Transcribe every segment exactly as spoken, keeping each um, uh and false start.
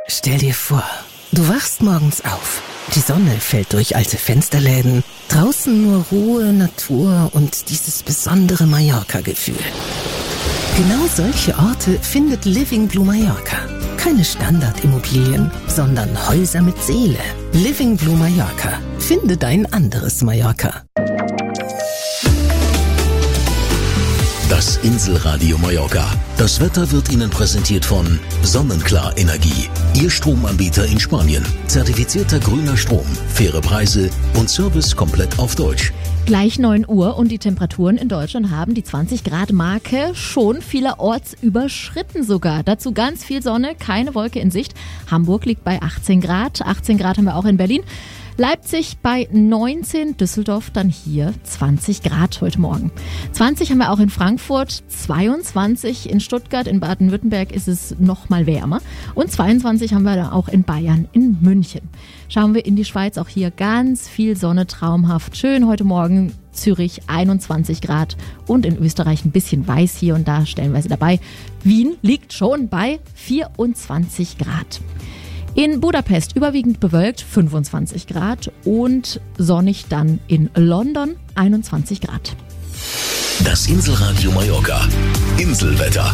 Stell dir vor, du wachst morgens auf. Die Sonne fällt durch alte Fensterläden. Draußen nur Ruhe, Natur und dieses besondere Mallorca-Gefühl. Genau solche Orte findet Living Blue Mallorca. Keine Standardimmobilien, sondern Häuser mit Seele. Living Blue Mallorca. Finde dein anderes Mallorca. Das Inselradio Mallorca. Das Wetter wird Ihnen präsentiert von Sonnenklar Energie. Ihr Stromanbieter in Spanien. Zertifizierter grüner Strom, faire Preise und Service komplett auf Deutsch. Gleich neun Uhr und die Temperaturen in Deutschland haben die zwanzig Grad Marke schon vielerorts überschritten sogar. Dazu ganz viel Sonne, keine Wolke in Sicht. Hamburg liegt bei achtzehn Grad. achtzehn Grad haben wir auch in Berlin. Leipzig bei neunzehn, Düsseldorf dann hier zwanzig Grad heute Morgen. zwanzig haben wir auch in Frankfurt, zweiundzwanzig in Stuttgart, in Baden-Württemberg ist es noch mal wärmer und zweiundzwanzig haben wir da auch in Bayern, in München. Schauen wir in die Schweiz, auch hier ganz viel Sonne, traumhaft schön heute Morgen. Zürich einundzwanzig Grad und in Österreich ein bisschen weiß hier und da stellenweise dabei. Wien liegt schon bei vierundzwanzig Grad. In Budapest überwiegend bewölkt, fünfundzwanzig Grad und sonnig dann in London, einundzwanzig Grad. Das Inselradio Mallorca. Inselwetter.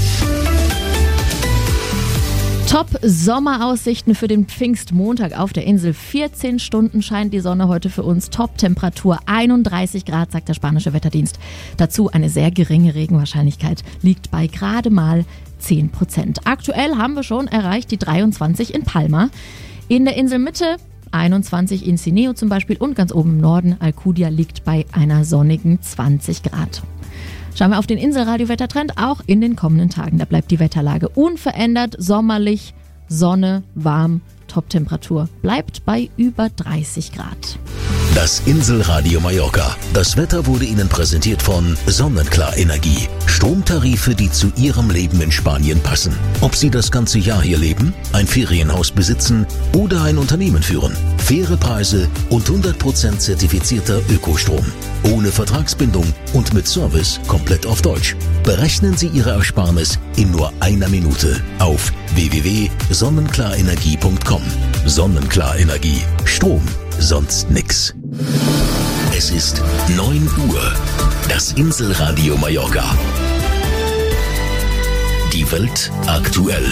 Top-Sommeraussichten für den Pfingstmontag auf der Insel. vierzehn Stunden scheint die Sonne heute für uns. Top-Temperatur einunddreißig Grad, sagt der spanische Wetterdienst. Dazu eine sehr geringe Regenwahrscheinlichkeit, liegt bei gerade mal zehn Prozent. Aktuell haben wir schon erreicht die dreiundzwanzig in Palma. In der Inselmitte einundzwanzig in Sineo zum Beispiel und ganz oben im Norden Alcudia liegt bei einer sonnigen zwanzig Grad. Schauen wir auf den Inselradio-Wettertrend, auch in den kommenden Tagen. Da bleibt die Wetterlage unverändert, sommerlich, Sonne, warm, Top-Temperatur bleibt bei über dreißig Grad. Das Inselradio Mallorca. Das Wetter wurde Ihnen präsentiert von Sonnenklar Energie. Stromtarife, die zu Ihrem Leben in Spanien passen. Ob Sie das ganze Jahr hier leben, ein Ferienhaus besitzen oder ein Unternehmen führen. Faire Preise und hundert Prozent zertifizierter Ökostrom. Ohne Vertragsbindung und mit Service komplett auf Deutsch. Berechnen Sie Ihre Ersparnis in nur einer Minute auf w w w punkt sonnenklarenergie punkt com. Sonnenklar Energie. Strom, sonst nix. Es ist neun Uhr. Das Inselradio Mallorca. Die Welt aktuell.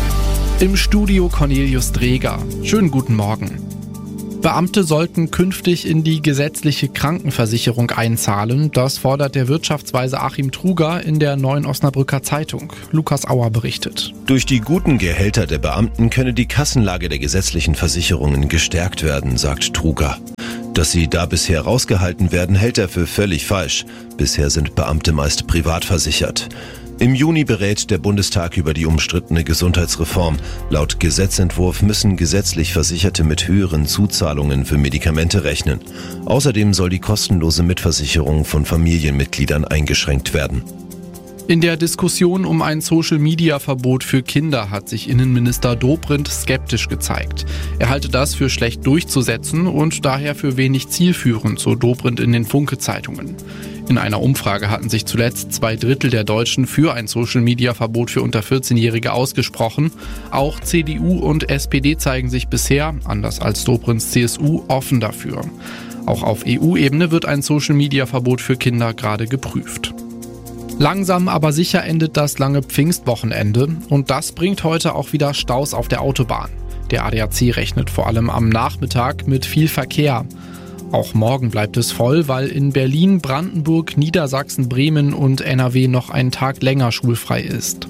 Im Studio Cornelius Dreger. Schönen guten Morgen. Beamte sollten künftig in die gesetzliche Krankenversicherung einzahlen. Das fordert der Wirtschaftsweise Achim Truger in der Neuen Osnabrücker Zeitung. Lukas Auer berichtet. Durch die guten Gehälter der Beamten könne die Kassenlage der gesetzlichen Versicherungen gestärkt werden, sagt Truger. Dass sie da bisher rausgehalten werden, hält er für völlig falsch. Bisher sind Beamte meist privat versichert. Im Juni berät der Bundestag über die umstrittene Gesundheitsreform. Laut Gesetzentwurf müssen gesetzlich Versicherte mit höheren Zuzahlungen für Medikamente rechnen. Außerdem soll die kostenlose Mitversicherung von Familienmitgliedern eingeschränkt werden. In der Diskussion um ein Social-Media-Verbot für Kinder hat sich Innenminister Dobrindt skeptisch gezeigt. Er halte das für schlecht durchzusetzen und daher für wenig zielführend, so Dobrindt in den Funke-Zeitungen. In einer Umfrage hatten sich zuletzt zwei Drittel der Deutschen für ein Social-Media-Verbot für unter vierzehnjährige ausgesprochen. Auch C D U und S P D zeigen sich bisher, anders als Dobrindts C S U, offen dafür. Auch auf E U-Ebene wird ein Social-Media-Verbot für Kinder gerade geprüft. Langsam aber sicher endet das lange Pfingstwochenende und das bringt heute auch wieder Staus auf der Autobahn. Der A D A C rechnet vor allem am Nachmittag mit viel Verkehr. Auch morgen bleibt es voll, weil in Berlin, Brandenburg, Niedersachsen, Bremen und N R W noch einen Tag länger schulfrei ist.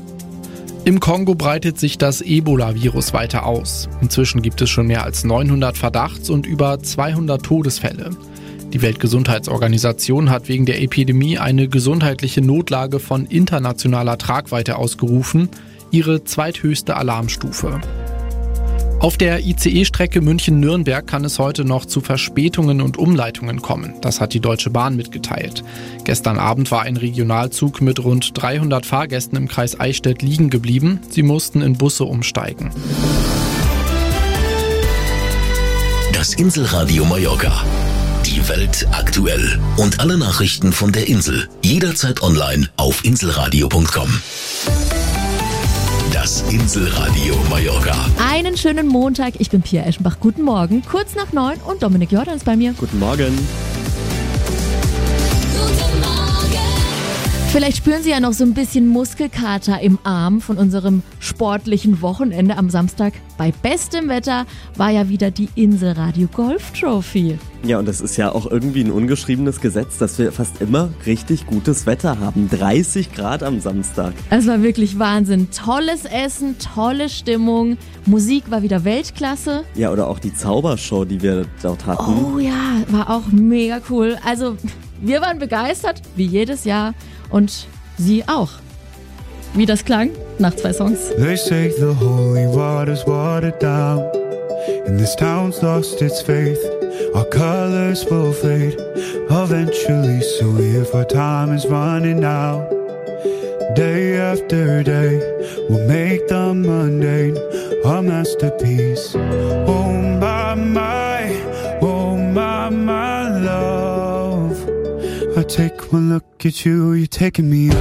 Im Kongo breitet sich das Ebola-Virus weiter aus. Inzwischen gibt es schon mehr als neunhundert Verdachts- und über zweihundert Todesfälle. Die Weltgesundheitsorganisation hat wegen der Epidemie eine gesundheitliche Notlage von internationaler Tragweite ausgerufen, ihre zweithöchste Alarmstufe. Auf der I C E-Strecke München-Nürnberg kann es heute noch zu Verspätungen und Umleitungen kommen. Das hat die Deutsche Bahn mitgeteilt. Gestern Abend war ein Regionalzug mit rund dreihundert Fahrgästen im Kreis Eichstätt liegen geblieben. Sie mussten in Busse umsteigen. Das Inselradio Mallorca. Die Welt aktuell. Und alle Nachrichten von der Insel. Jederzeit online auf inselradio punkt com. Das Inselradio Mallorca. Einen schönen Montag, ich bin Pia Eschenbach. Guten Morgen, kurz nach neun und Dominik Jordan ist bei mir. Guten Morgen. Vielleicht spüren Sie ja noch so ein bisschen Muskelkater im Arm von unserem sportlichen Wochenende am Samstag. Bei bestem Wetter war ja wieder die Inselradio Golf Trophy. Ja, und das ist ja auch irgendwie ein ungeschriebenes Gesetz, dass wir fast immer richtig gutes Wetter haben. dreißig Grad am Samstag. Es war wirklich Wahnsinn. Tolles Essen, tolle Stimmung. Musik war wieder Weltklasse. Ja, oder auch die Zaubershow, die wir dort hatten. Oh ja, war auch mega cool. Also, wir waren begeistert, wie jedes Jahr. Und Sie auch. Wie das klang nach zwei Songs. They say the holy water's watered down, and this town's lost its faith. Our colors will fade eventually, so if our time is running out, day after day, we'll make the mundane our masterpiece. Oh my, my, oh my, my love, I take one look at you, you're taking me up.